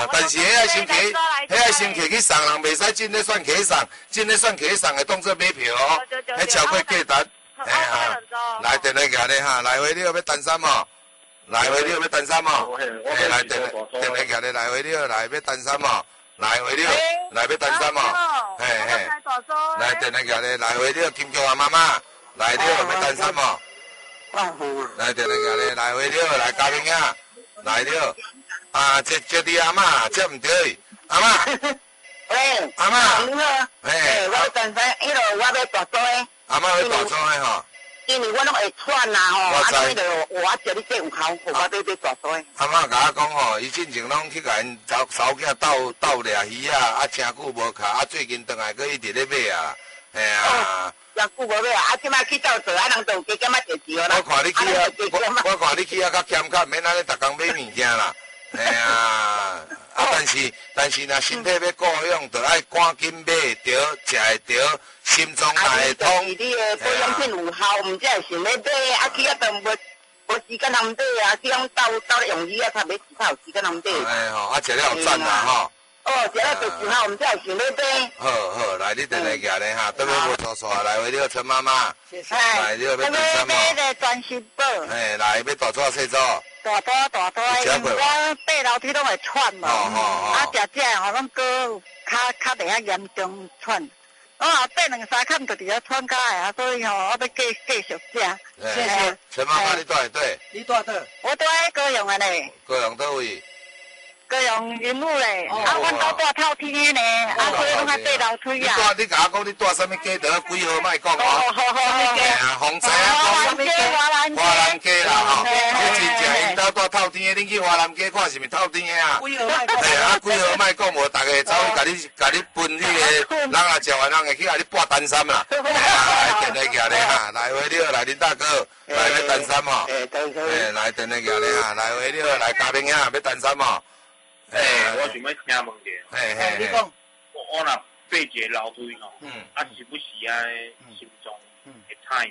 但是迄个先客，迄个先客去送人，袂使真咧算客送，真咧算客送的当做买票哦。迄超过价值。哎呀，来电来夹咧哈，来回你要单三哦，来回你要单三哦。哎，来电来夹咧，来回你来要单三哦，来回你来要单三哦。嘿嘿，来电来夹咧，来回你金桥阿妈妈，来你要单三哦。来电来夹咧，来回你来嘉宾啊，来了。啊，这你阿妈，这唔对，阿妈。 喂， 阿妈， 你好。 嘿， 我单身，迄落我要大租的。 阿妈要大租的吼。 因为我拢会喘啦吼，啊，所以就我叫你这有空，我要大租的。 阿妈甲我讲吼，伊进前拢去甲因嫂囝斗掠鱼啊，啊，真久无卡，啊，最近倒来佫一直咧买啊，嘿啊。 真久无买啊，啊，即摆去斗做，啊，人都加减啊侪少啦。 我看你去啊，我看你去啊，较谦较，免安尼逐工买物件啦。哎呀，啊！但是若身体要顾养，就爱赶紧买着，食会着，心脏也会通。 啊，你的保养品有效，毋才会想要买，啊去啊都无时间通买啊，去用斗咧用鱼啊，才有时间通买。 哎吼，啊食了有赞啦吼。 哦，食了就是好，毋才会想要买。 好，来你电来夹咧哈，对面无错错，来为了陈妈妈，来你要单三嘛。 买个专心宝。 哎，来要大做细做。 大多，因为我爬楼梯拢会喘嘛，啊，食吼，拢个较袂遐严重喘，我爬2、3坎就伫遐喘起来啊，所以吼，我要继续食。 谢谢。陈妈妈，你住伫对？ 你住倒？ 我住喺高雄的咧。 高雄倒位？ 高雄云雾咧，啊，阮家住透天的呢，啊，所以拢喺爬楼梯啊。 你甲我讲，你住啥物街道？几号莫讲哦。 好， 哎呀，红茶啊，华南街啦吼。你真正因兜住透天的，恁去华南街看是毋是透天的啊？ 几号莫讲？ 哎啊，几号莫讲无？逐个走去甲你分迄个，人也食完人会去甲你拨单衫啦。来电来夹咧哈，来回了，来恁大哥，来要单衫吼。哎，来电来夹咧哈，来回了，来嘉宾啊，要单衫吼。 我想要请问者， 你讲， 我若爬一个楼梯吼，啊是不是啊心脏会菜？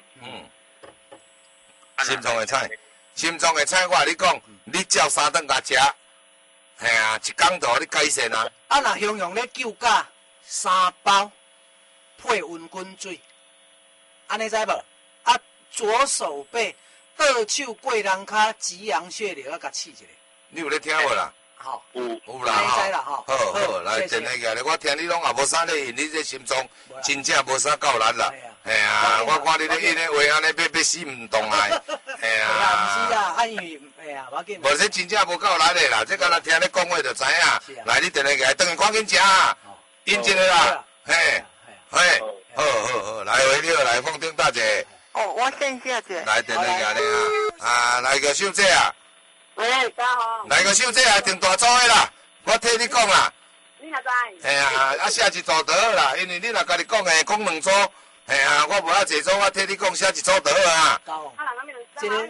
心脏会菜，心脏会菜，我甲你讲，你照3顿甲食，嘿啊，一工就你改善啊。 啊，若形容咧救驾3包配温滚水，安尼知无？啊，左手背右手过人骹，止阳血流啊，甲刺一下。 你有咧听无啦？ 好， 有啦吼， 好，来电来个咧，我听你拢也无啥咧因，你这心脏真正无啥够力啦。哎呀，我看你咧因咧话安尼要死毋动来，哎呀。 毋是啦，啊因为哎呀，无要紧。 无这真正无够力咧啦，这敢若听你讲话就知影。来，你电来个，等下赶紧食啊，认真诶啦，嘿，好，来回了，来放顶大姐。 哦，我先下者。 来电来个咧啊，来个小姐啊。 喂，大家好。 来个小姐啊，订大组的啦，我替你讲啦。 你哪知？ 嘿啊，啊写一组就好啦，因为你若家己讲诶，讲2组，嘿啊，我无遐济组，我替你讲写一组就好啊。 这个，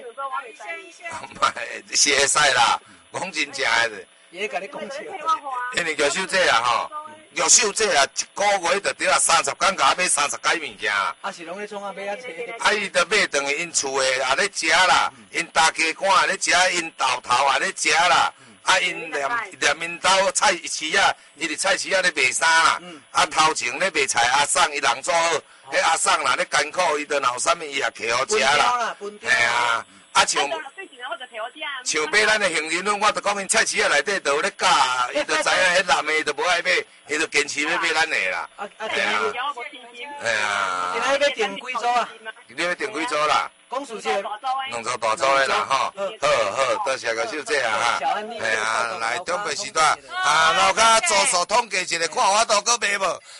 是会使啦，讲真正诶。 也甲你讲笑。 因为玉秀姐啊吼，玉秀姐啊，一个月就得啊30工，甲买30解物件。 啊是拢咧创啊买啊车。 啊伊就买等于因厝诶也咧食啦，因大家官也咧食，因豆头也咧食啦。啊因连因兜菜市啊，伊伫菜市啊咧卖衫啦。啊头前咧卖菜阿送伊人做好，迄阿送啦咧艰苦，伊就若有啥物伊也摕好食啦。嘿啊，啊像买咱诶行人路，我就讲因菜市啊内底就有咧教，伊就知影迄男诶就无爱买，伊就坚持要买咱诶啦。 对啊。 哎呀。 今仔要订几组啊？ 你要订几组啦？ 讲事实。 2组大组诶啦吼。好，多谢个小姐啊哈。哎呀，来准备时段啊，老家做数统计一下，看我都搁卖无。